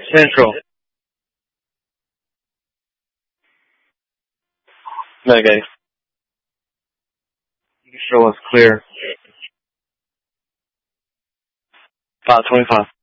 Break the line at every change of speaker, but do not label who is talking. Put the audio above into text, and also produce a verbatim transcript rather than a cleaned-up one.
Central. Okay. You can show us clear. five twenty-five.